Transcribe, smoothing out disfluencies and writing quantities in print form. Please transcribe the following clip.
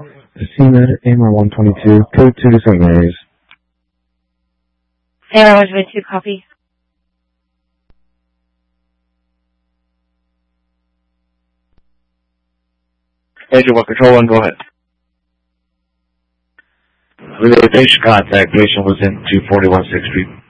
CMed, AMR 122, code 2 to St. Mary's. AMR 122, copy. Angel 1, Control 1, go ahead. Relay patient contact. Patient was in 241 6th Street.